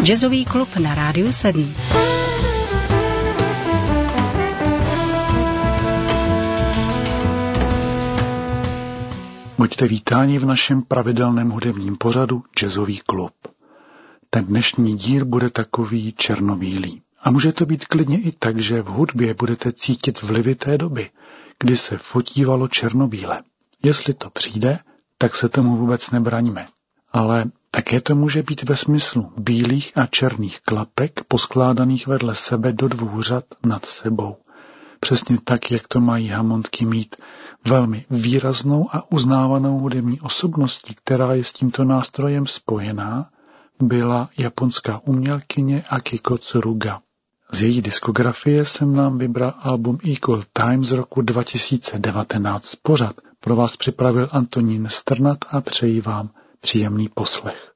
Jazzový klub na Rádiu 7. Buďte vítáni v našem pravidelném hudebním pořadu Jazzový klub. Ten dnešní díl bude takový černobílý. A může to být klidně i tak, že v hudbě budete cítit vlivy té doby, kdy se fotívalo černobíle. Jestli to přijde, tak se tomu vůbec nebraňme. Ale také to může být ve smyslu bílých a černých klapek poskládaných vedle sebe do 2 řad nad sebou. Přesně tak, jak to mají hamontky mít. Velmi výraznou a uznávanou hudební osobností, která je s tímto nástrojem spojená, byla japonská umělkyně Akiko Tsuruga. Z její diskografie jsem nám vybral album Equal Time z roku 2019. Pořad pro vás připravil Antonín Strnad a přeji vám příjemný poslech.